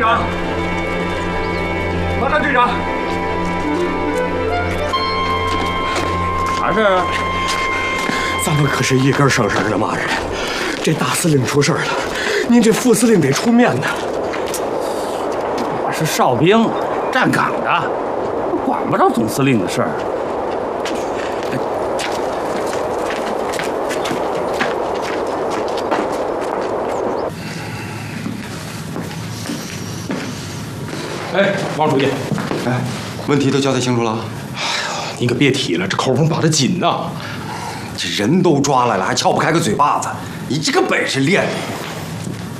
长，马大队长， 啥事儿啊？ 咱们可是一根绳上的骂人，这大司令出事了，您这副司令得出面呢。 我是哨兵，站岗的，管不着总司令的事儿。 哎，王书记， 哎，问题都交代清楚了。 你可别提了，这口风把得紧呐。 这人都抓来了，还撬不开个嘴巴子，你这个本事练的。